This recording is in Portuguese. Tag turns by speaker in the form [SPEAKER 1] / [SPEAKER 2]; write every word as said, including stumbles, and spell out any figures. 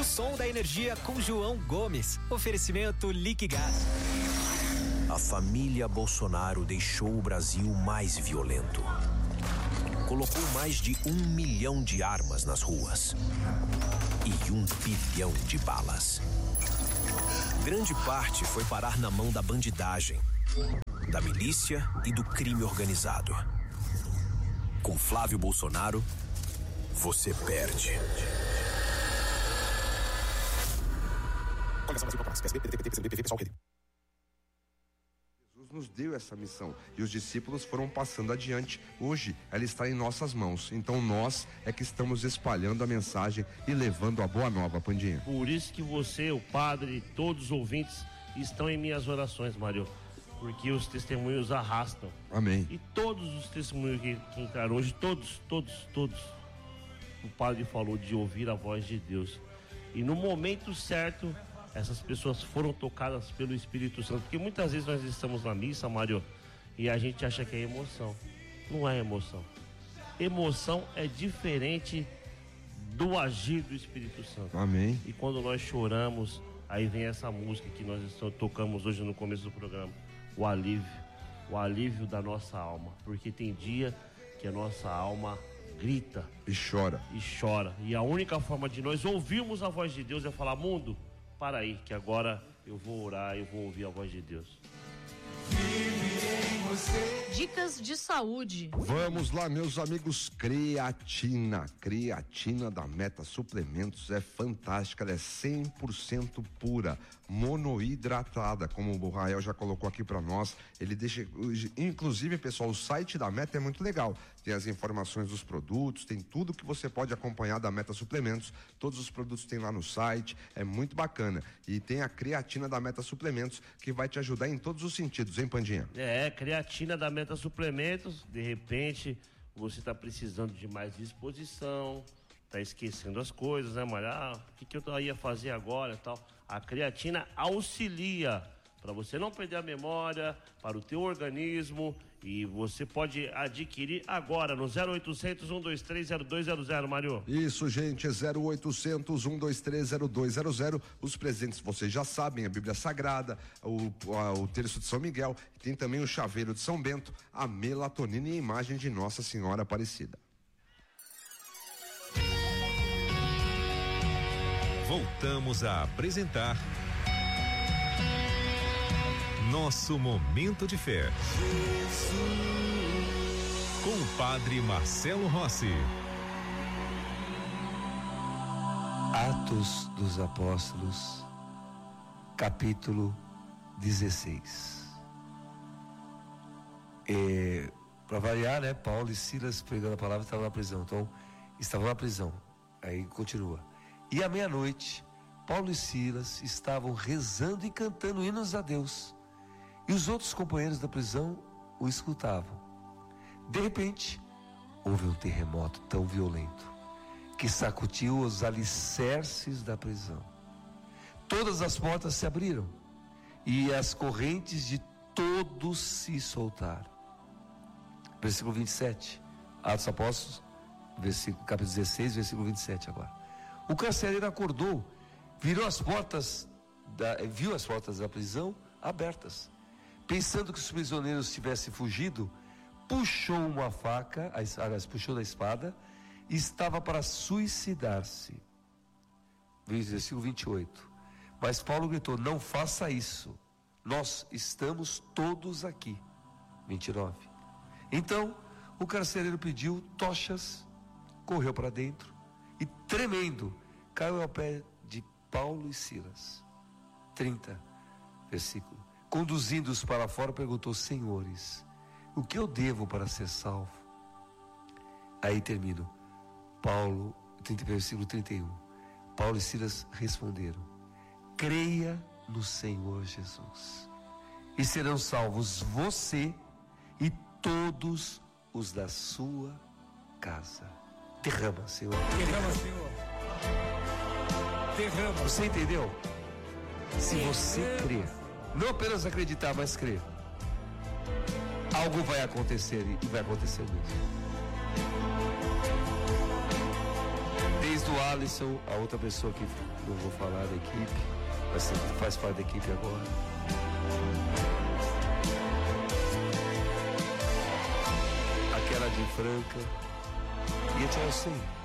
[SPEAKER 1] O som da energia com João Gomes. Oferecimento Liquigás.
[SPEAKER 2] A família Bolsonaro deixou o Brasil mais violento. Colocou mais de um milhão de armas nas ruas e um bilhão de balas. Grande parte foi parar na mão da bandidagem, da milícia e do crime organizado. Com Flávio Bolsonaro, você perde.
[SPEAKER 3] Jesus nos deu essa missão e os discípulos foram passando adiante. Hoje ela está em nossas mãos, então nós é que estamos espalhando a mensagem e levando a boa nova, Pandinha.
[SPEAKER 4] Por isso que você, o padre, todos os ouvintes estão em minhas orações, Mário, porque os testemunhos arrastam.
[SPEAKER 3] Amém.
[SPEAKER 4] E todos os testemunhos que, que entraram hoje, todos, todos, todos, o padre falou de ouvir a voz de Deus. E no momento certo, essas pessoas foram tocadas pelo Espírito Santo. Porque muitas vezes nós estamos na missa, Mário, e a gente acha que é emoção. Não é emoção. Emoção é diferente do agir do Espírito Santo.
[SPEAKER 3] Amém.
[SPEAKER 4] E quando nós choramos, aí vem essa música que nós tocamos hoje no começo do programa. O alívio. O alívio da nossa alma. Porque tem dia que a nossa alma grita.
[SPEAKER 3] E chora.
[SPEAKER 4] E chora. E a única forma de nós ouvirmos a voz de Deus é falar: mundo, para aí, que agora eu vou orar, eu vou ouvir a voz de Deus.
[SPEAKER 5] Dicas de saúde.
[SPEAKER 3] Vamos lá, meus amigos. Creatina. Creatina da Meta Suplementos é fantástica. Ela é cem por cento pura, monoidratada, como o Rael já colocou aqui para nós. Ele deixa, inclusive, pessoal, o site da Meta é muito legal. Tem as informações dos produtos, tem tudo que você pode acompanhar da Meta Suplementos. Todos os produtos tem lá no site, é muito bacana. E tem a creatina da Meta Suplementos, que vai te ajudar em todos os sentidos, hein, Pandinha?
[SPEAKER 4] É, creatina da Meta Suplementos. De repente, você está precisando de mais disposição, tá esquecendo as coisas, né, Mário? Ah, o que, que eu ia fazer agora e tal. A creatina auxilia para você não perder a memória, para o teu organismo, e você pode adquirir agora no zero oitocentos, um dois três, zero dois zero zero, Mário.
[SPEAKER 3] Isso, gente, zero oitocentos, um dois três, zero dois zero zero. Os presentes vocês já sabem: a Bíblia Sagrada, o, a, o terço de São Miguel, tem também o chaveiro de São Bento, a melatonina e a imagem de Nossa Senhora Aparecida.
[SPEAKER 6] Voltamos a apresentar Nosso Momento de Fé, com o Padre Marcelo Rossi.
[SPEAKER 7] Atos dos Apóstolos, capítulo dezesseis. É, para variar, né? Paulo e Silas, pregando a palavra, estavam na prisão. Então, estavam na prisão. Aí continua. E à meia-noite, Paulo e Silas estavam rezando e cantando hinos a Deus. E os outros companheiros da prisão o escutavam. De repente, houve um terremoto tão violento que sacudiu os alicerces da prisão. Todas as portas se abriram e as correntes de todos se soltaram. Versículo vinte e sete, Atos Apóstolos, versículo, capítulo dezesseis, versículo vinte e sete agora. O carcereiro acordou, virou as portas da, viu as portas da prisão abertas. Pensando que os prisioneiros tivessem fugido, puxou uma faca, aliás, puxou da espada, e estava para suicidar-se. Versículo vinte e oito. Mas Paulo gritou: não faça isso, nós estamos todos aqui. vinte e nove. Então, o carcereiro pediu tochas, correu para dentro e, tremendo, caiu ao pé de Paulo e Silas. trinta, versículo. Conduzindo-os para fora, perguntou: senhores, o que eu devo para ser salvo? Aí termino. Paulo, trinta, versículo trinta e um. Paulo e Silas responderam: creia no Senhor Jesus, e serão salvos você e todos os da sua casa. Derrama, Senhor.
[SPEAKER 8] Derrama, Senhor. Derrama.
[SPEAKER 7] Você entendeu? Se você crer, não apenas acreditar, mas crer, algo vai acontecer, e vai acontecer mesmo. Desde o Alisson, a outra pessoa que não vou falar da equipe, mas faz parte da equipe agora. Aquela de Franca. E a Tia Alcim.